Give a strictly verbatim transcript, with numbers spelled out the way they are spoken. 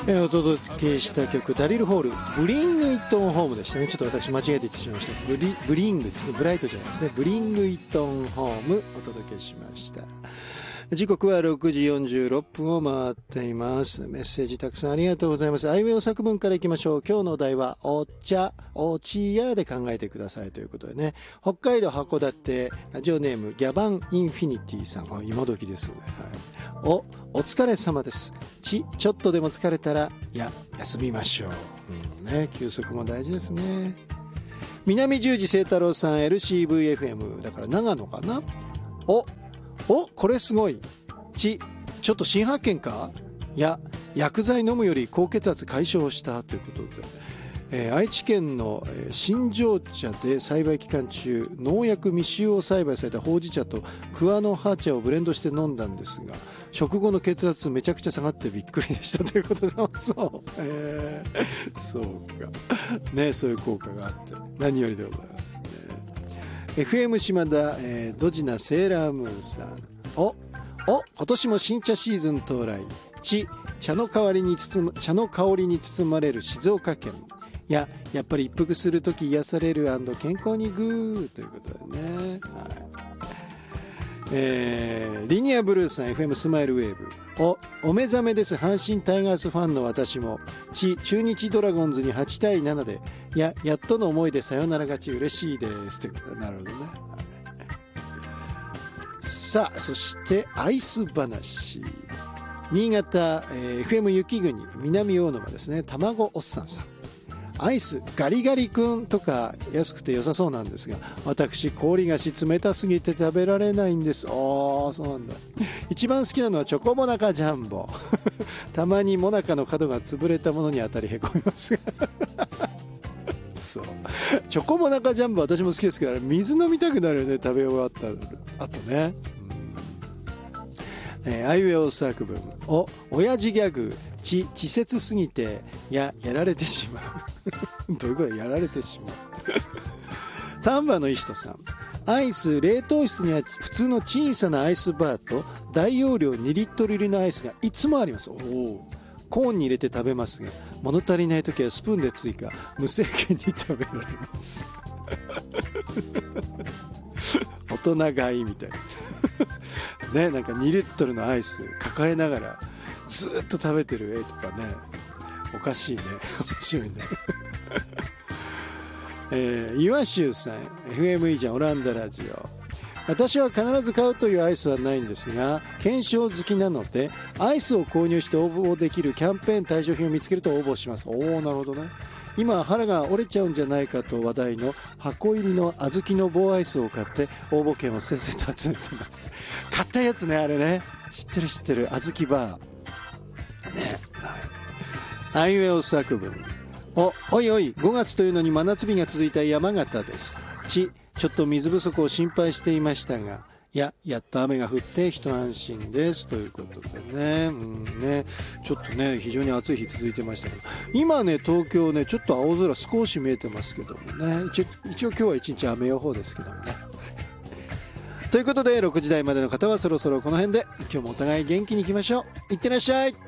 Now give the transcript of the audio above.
えー、お届けした曲ダリル・ホールブリング・イット・オン・ホームでしたね。ちょっと私間違えて言ってしまいました。ブリ、ブリングですね。ブライトじゃないですね。ブリング・イット・オン・ホームお届けしました。時刻はろくじよんじゅうろっぷんを回っています。メッセージたくさんありがとうございます。アイウェイ作文からいきましょう。今日のお題はお茶おちやで考えてくださいということでね。北海道函館ラジオネームギャバンインフィニティさん。あ、今時ですね。はい、おお疲れ様です。ちちょっとでも疲れたらいや休みましょう、うんね、休息も大事ですね。南十字清太郎さん エルシーブイエフエム だから長野かな。おおこれすごい。ちちょっと新発見か。いや薬剤飲むより高血圧解消したということで、えー、愛知県の、えー、新庄茶で栽培期間中農薬未使用栽培されたほうじ茶と桑の葉茶をブレンドして飲んだんですが食後の血圧めちゃくちゃ下がってびっくりでしたということでそう、えー、そうかね、そういう効果があって何よりでございます、ね、エフエム 島田、えー、ドジなセーラームーンさん。おお今年も新茶シーズン到来。ち茶の香りに包ま茶の香りに包まれる静岡県。いややっぱり一服するとき癒される&健康にグーということでね、はい、えー、リニアブルーさん エフエム スマイルウェーブ。おお目覚めです。阪神タイガースファンの私もち中日ドラゴンズにはちたいななでいややっとの思いでサヨナラ勝ち嬉しいですということで、なるほどね。さあそしてアイス話新潟、えー、エフエム 雪国南大沼ですね。卵おっさんさん。アイスガリガリ君とか安くて良さそうなんですが私氷菓子冷たすぎて食べられないんです。ああそうなんだ。一番好きなのはチョコモナカジャンボたまにモナカの角が潰れたものに当たりへこみますがそうチョコモナカジャンボ私も好きですけど水飲みたくなるよね食べ終わった後ね。えー、アイウェイオ作文。お親父ギャグち稚拙すぎてややられてしまうどういうことやられてしまう丹波の石戸さん。アイス冷凍室には普通の小さなアイスバーと大容量にリットル入りのアイスがいつもあります。おおコーンに入れて食べますが物足りない時はスプーンで追加無制限に食べられます大人買いみたいなね、なんかにリットルのアイス抱えながらずっと食べてる絵とかねおかしいね面白いねえー、岩州さん エフエムイー じゃんオランダラジオ。私は必ず買うというアイスはないんですが検証好きなのでアイスを購入して応募できるキャンペーン対象品を見つけると応募します。おおなるほどね。今腹が折れちゃうんじゃないかと話題の箱入りの小豆の棒アイスを買って応募券をせっせと集めてます買ったやつねあれね知ってる知ってる小豆バーね、はい、アイウェイ作文。おおいおいごがつというのに真夏日が続いた山形です。ちちょっと水不足を心配していましたがいややっと雨が降って一安心ですということでね、うんねちょっとね非常に暑い日続いてましたけど今ね東京ねちょっと青空少し見えてますけどもね一応、一応今日は一日雨予報ですけどもねということでろくじ台までの方はそろそろこの辺で今日もお互い元気にいきましょう。いってらっしゃい。